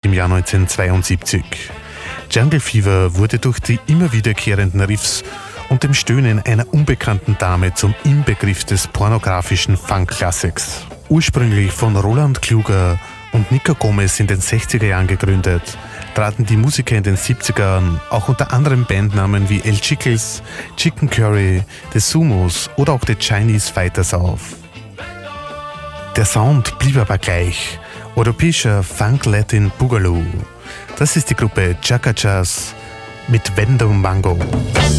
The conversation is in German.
im Jahr 1972. Jungle Fever wurde durch die immer wiederkehrenden Riffs und dem Stöhnen einer unbekannten Dame zum Inbegriff des pornografischen Funk-Klassiks. Ursprünglich von Roland Kluger und Nico Gomez in den 60er Jahren gegründet, traten die Musiker in den 70ern auch unter anderen Bandnamen wie El Chicles, Chicken Curry, The Sumos oder auch The Chinese Fighters auf. Der Sound blieb aber gleich. Europäischer Funk Latin Boogaloo. Das ist die Gruppe Chaka Chas mit Vendo Mango.